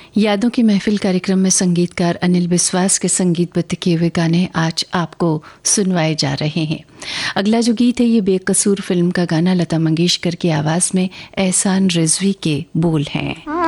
यादों की महफिल कार्यक्रम में संगीतकार अनिल बिस्वास के संगीतबद्ध किए हुए गाने आज आपको सुनवाए जा रहे हैं। अगला जो गीत है ये बेकसूर फिल्म का गाना, लता मंगेशकर की आवाज में एहसान रिजवी के बोल हैं।